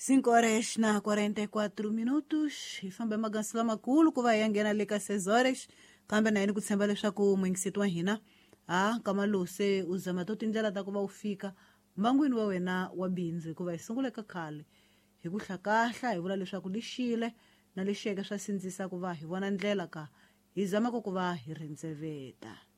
5 horas na 44 minutos hi fambe magansila makulu ku va hi ya nghena le ka 6 horas kambe na yini ku tshemba leswaku mwingisiti wa hina kama lowu se u zama to tindlela ta ku va u fika mbangwini wa wena wa bindzu hikuva hi sungule ka khale hi ku hlakahla hi vula leswaku lixile na lexiyeke swa sindzisa ku va hi vona ndlela ka hi zamaka ku va hi rindzeveta.